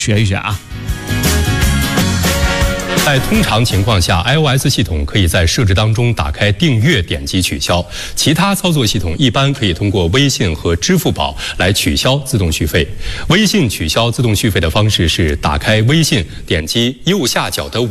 学一学啊。 在通常情况下 ，iOS 系统可以在设置当中打开订阅，点击取消；其他操作系统一般可以通过微信和支付宝来取消自动续费。微信取消自动续费的方式是打开微信，点击右下角的